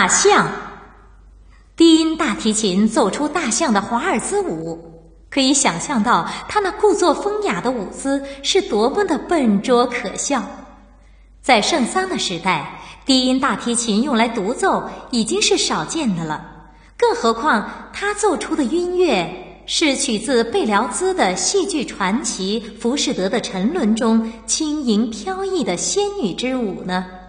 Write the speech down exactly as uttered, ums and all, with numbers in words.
大象。低音大提琴奏出大象的华尔兹舞，可以想象到它那故作风雅的舞姿是多么的笨拙可笑。在圣桑的时代，低音大提琴用来独奏已经是少见的了，更何况他奏出的音乐是取自贝辽兹的戏剧传奇《浮士德的沉沦》中轻盈飘逸的仙女之舞呢？